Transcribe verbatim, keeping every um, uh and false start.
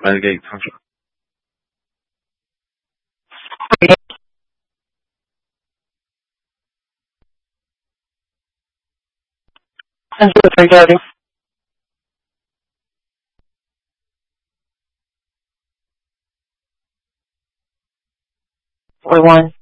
来给他说。And do it regarding forty-one.